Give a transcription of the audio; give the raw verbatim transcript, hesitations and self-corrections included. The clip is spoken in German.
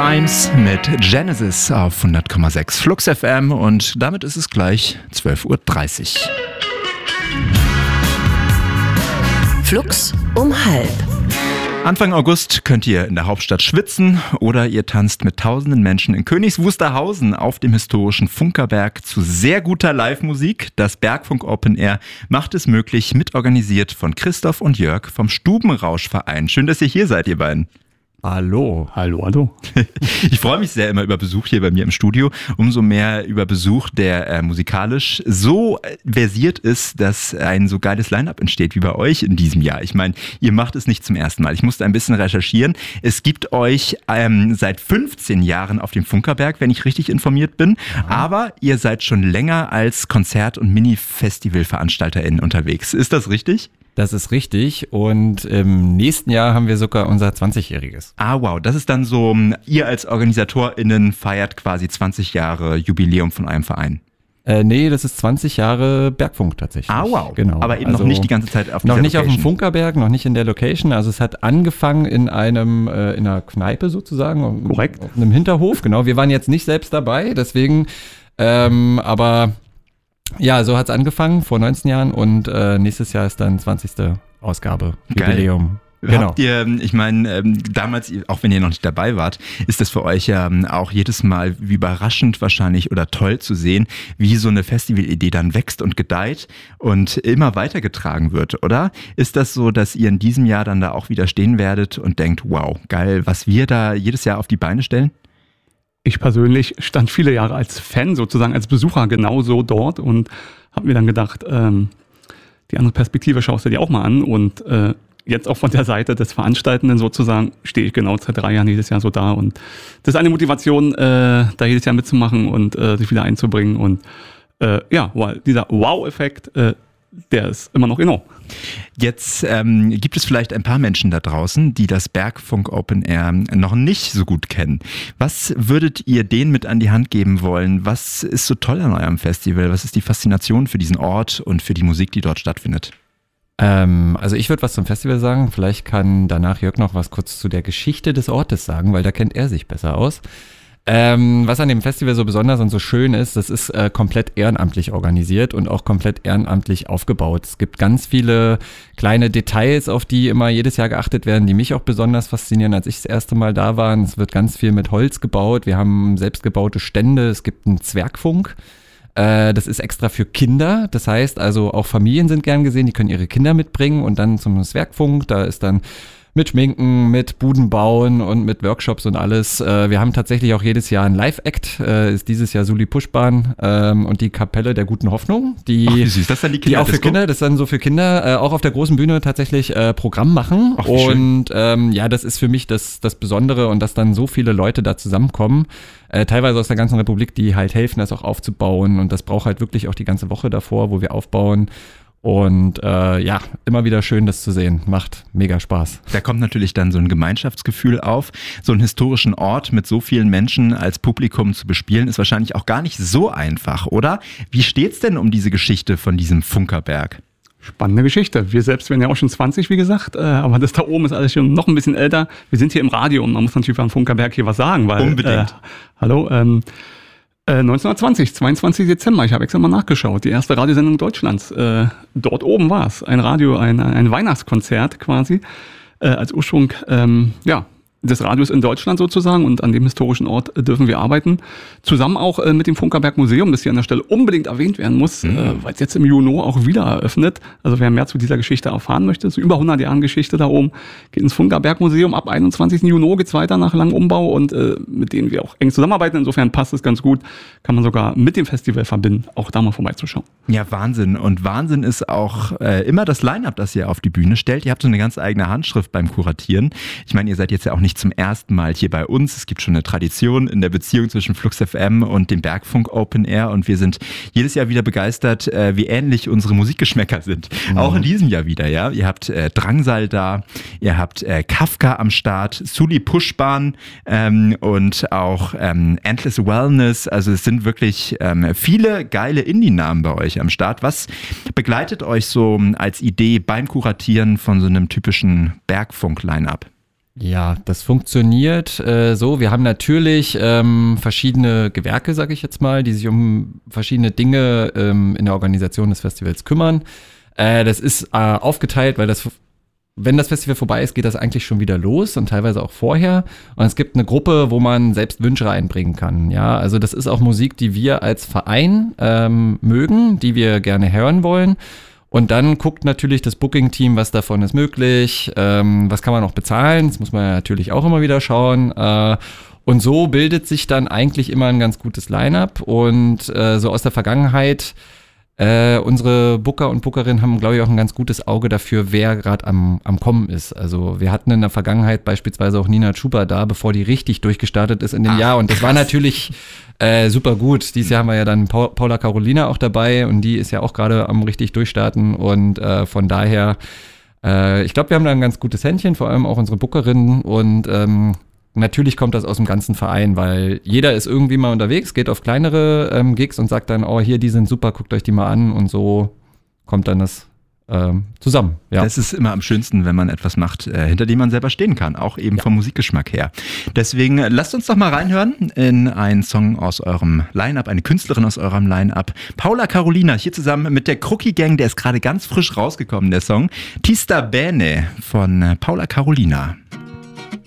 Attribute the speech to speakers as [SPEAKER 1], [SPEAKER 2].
[SPEAKER 1] Grimes mit Genesis auf hundert Komma sechs Flux F M und damit ist es gleich zwölf Uhr dreißig.
[SPEAKER 2] Flux um halb.
[SPEAKER 1] Anfang August könnt ihr in der Hauptstadt schwitzen oder ihr tanzt mit tausenden Menschen in Königs Wusterhausen auf dem historischen Funkerberg zu sehr guter Live-Musik. Das Bergfunk Open Air macht es möglich, mitorganisiert von Christoph und Jörg vom Stubenrauschverein. Schön, dass ihr hier seid, ihr beiden.
[SPEAKER 3] Hallo. Hallo, hallo.
[SPEAKER 1] Ich freue mich sehr immer über Besuch hier bei mir im Studio. Umso mehr über Besuch, der äh, musikalisch so versiert ist, dass ein so geiles Line-Up entsteht wie bei euch in diesem Jahr. Ich meine, ihr macht es nicht zum ersten Mal. Ich musste ein bisschen recherchieren. Es gibt euch ähm, seit fünfzehn Jahren auf dem Funkerberg, wenn ich richtig informiert bin. Aha. Aber ihr seid schon länger als Konzert- und Mini-Festival-VeranstalterInnen unterwegs. Ist das richtig?
[SPEAKER 3] Das ist richtig und im nächsten Jahr haben wir sogar unser zwanzigjähriges.
[SPEAKER 1] Ah, wow. Das ist dann so, ihr als OrganisatorInnen feiert quasi zwanzig Jahre Jubiläum von einem Verein.
[SPEAKER 3] Äh, nee, das ist zwanzig Jahre Bergfunk tatsächlich.
[SPEAKER 1] Ah, wow.
[SPEAKER 3] Genau.
[SPEAKER 1] Aber eben
[SPEAKER 3] also
[SPEAKER 1] noch nicht die ganze Zeit auf dieser
[SPEAKER 3] Noch nicht
[SPEAKER 1] Location.
[SPEAKER 3] auf dem Funkerberg, noch nicht in der Location. Also es hat angefangen in einem, äh, in einer Kneipe sozusagen.
[SPEAKER 1] Korrekt.
[SPEAKER 3] Auf einem Hinterhof, genau. Wir waren jetzt nicht selbst dabei, deswegen, ähm, aber... Ja, so hat's angefangen vor neunzehn Jahren und äh, nächstes Jahr ist dann zwanzigste Ausgabe, Jubiläum.
[SPEAKER 1] Genau. Habt ihr, ich meine, damals, auch wenn ihr noch nicht dabei wart, ist das für euch ja auch jedes Mal wie überraschend wahrscheinlich oder toll zu sehen, wie so eine Festivalidee dann wächst und gedeiht und immer weitergetragen wird, oder? Ist das so, dass ihr in diesem Jahr dann da auch wieder stehen werdet und denkt, wow, geil, was wir da jedes Jahr auf die Beine stellen?
[SPEAKER 4] Ich persönlich stand viele Jahre als Fan, sozusagen als Besucher genauso dort und habe mir dann gedacht, ähm, die andere Perspektive schaust du dir auch mal an und äh, jetzt auch von der Seite des Veranstaltenden sozusagen stehe ich genau seit drei Jahren jedes Jahr so da und das ist eine Motivation, äh, da jedes Jahr mitzumachen und äh, sich wieder einzubringen und äh, ja, weil dieser Wow-Effekt, äh, der ist immer noch enorm.
[SPEAKER 1] Jetzt ähm, gibt es vielleicht ein paar Menschen da draußen, die das Bergfunk Open Air noch nicht so gut kennen. Was würdet ihr denen mit an die Hand geben wollen? Was ist so toll an eurem Festival? Was ist die Faszination für diesen Ort und für die Musik, die dort stattfindet?
[SPEAKER 3] Ähm, also ich würde was zum Festival sagen. Vielleicht kann danach Jörg noch was kurz zu der Geschichte des Ortes sagen, weil da kennt er sich besser aus. Ähm, was an dem Festival so besonders und so schön ist, das ist äh, komplett ehrenamtlich organisiert und auch komplett ehrenamtlich aufgebaut. Es gibt ganz viele kleine Details, auf die immer jedes Jahr geachtet werden, die mich auch besonders faszinieren, als ich das erste Mal da war. Es wird ganz viel mit Holz gebaut. Wir haben selbstgebaute Stände. Es gibt einen Zwergfunk. Äh, das ist extra für Kinder. Das heißt also, auch Familien sind gern gesehen. Die können ihre Kinder mitbringen und dann zum Zwergfunk. Da ist dann mit Schminken, mit Buden bauen und mit Workshops und alles. Äh, wir haben tatsächlich auch jedes Jahr einen Live-Act. Äh, ist dieses Jahr Suli Puschbahn ähm, und die Kapelle der guten Hoffnung. Die,
[SPEAKER 1] Ach, wie süß. Das dann die Kinder.
[SPEAKER 3] Die auch für Kinder, das ist dann so für Kinder, äh, auch auf der großen Bühne tatsächlich äh, Programm machen.
[SPEAKER 1] Ach,
[SPEAKER 3] und ähm, ja, das ist für mich das, das Besondere und dass dann so viele Leute da zusammenkommen. Äh, teilweise aus der ganzen Republik, die halt helfen, das auch aufzubauen. Und das braucht halt wirklich auch die ganze Woche davor, wo wir aufbauen. Und äh, ja, immer wieder schön, das zu sehen. Macht mega Spaß.
[SPEAKER 1] Da kommt natürlich dann so ein Gemeinschaftsgefühl auf. So einen historischen Ort mit so vielen Menschen als Publikum zu bespielen, ist wahrscheinlich auch gar nicht so einfach, oder? Wie steht's denn um diese Geschichte von diesem Funkerberg?
[SPEAKER 4] Spannende Geschichte. Wir selbst werden ja auch schon zwanzig, wie gesagt, äh, aber das da oben ist alles schon noch ein bisschen älter. Wir sind hier im Radio und man muss natürlich beim Funkerberg hier was sagen, weil...
[SPEAKER 1] Unbedingt.
[SPEAKER 4] Äh, hallo, ähm... neunzehnhundertzwanzig, zweiundzwanzigsten Dezember, ich habe extra mal nachgeschaut, die erste Radiosendung Deutschlands. Äh, dort oben war es, ein Radio, ein, ein Weihnachtskonzert quasi, äh, als Ursprung ähm, ja, des Radios in Deutschland sozusagen und an dem historischen Ort äh, dürfen wir arbeiten. Zusammen auch äh, mit dem Funkerberg Museum, das hier an der Stelle unbedingt erwähnt werden muss, mhm. äh, weil es jetzt im Juni auch wieder eröffnet. Also wer mehr zu dieser Geschichte erfahren möchte, so über hundert Jahren Geschichte da oben, geht ins Funkerberg Museum. Ab einundzwanzigsten Juni geht's weiter nach langem Umbau und äh, mit denen wir auch eng zusammenarbeiten. Insofern passt es ganz gut. Kann man sogar mit dem Festival verbinden, auch da mal vorbeizuschauen.
[SPEAKER 1] Ja, Wahnsinn. Und Wahnsinn ist auch äh, immer das Line-Up, das ihr auf die Bühne stellt. Ihr habt so eine ganz eigene Handschrift beim Kuratieren. Ich meine, ihr seid jetzt ja auch nicht zum ersten Mal hier bei uns. Es gibt schon eine Tradition in der Beziehung zwischen Flux F M und dem Bergfunk Open Air und wir sind jedes Jahr wieder begeistert, äh, wie ähnlich unsere Musikgeschmäcker sind. Mhm. Auch in diesem Jahr wieder, ja. Ihr habt äh, Drangsal da, ihr habt äh, Kafka am Start, Suli Puschbahn ähm, und auch ähm, Endless Wellness. Also es sind wirklich ähm, viele geile Indie-Namen bei euch am Start. Was begleitet euch so als Idee beim Kuratieren von so einem typischen Bergfunk-Line-Up?
[SPEAKER 3] Ja, das funktioniert äh, so. Wir haben natürlich ähm, verschiedene Gewerke, sage ich jetzt mal, die sich um verschiedene Dinge ähm, in der Organisation des Festivals kümmern. Äh, das ist äh, aufgeteilt, weil das, wenn das Festival vorbei ist, geht das eigentlich schon wieder los und teilweise auch vorher. Und es gibt eine Gruppe, wo man selbst Wünsche einbringen kann. Ja, also das ist auch Musik, die wir als Verein ähm, mögen, die wir gerne hören wollen. Und dann guckt natürlich das Booking-Team, was davon ist möglich, ähm, was kann man auch bezahlen, das muss man natürlich auch immer wieder schauen. Äh, und so bildet sich dann eigentlich immer ein ganz gutes Line-up. Und äh, so aus der Vergangenheit, äh, unsere Booker und Bookerinnen haben, glaube ich, auch ein ganz gutes Auge dafür, wer gerade am, am Kommen ist. Also wir hatten in der Vergangenheit beispielsweise auch Nina Chuba da, bevor die richtig durchgestartet ist in dem Ach, Jahr. Und das krass. war natürlich... Äh, super gut. Dieses Jahr haben wir ja dann Paul, Paula Carolina auch dabei und die ist ja auch gerade am richtig durchstarten und äh, von daher, äh, ich glaube, wir haben da ein ganz gutes Händchen, vor allem auch unsere Bookerinnen und ähm, natürlich kommt das aus dem ganzen Verein, weil jeder ist irgendwie mal unterwegs, geht auf kleinere ähm, Gigs und sagt dann, oh hier, die sind super, guckt euch die mal an und so kommt dann das ähm, zusammen. Ja.
[SPEAKER 1] Das ist immer am schönsten, wenn man etwas macht, äh, hinter dem man selber stehen kann, auch eben ja. vom Musikgeschmack her. Deswegen äh, lasst uns doch mal reinhören in einen Song aus eurem Line-Up, eine Künstlerin aus eurem Line-Up. Paula Carolina, hier zusammen mit der Crookie Gang, der ist gerade ganz frisch rausgekommen, der Song. Ti sta bene von äh, Paula Carolina.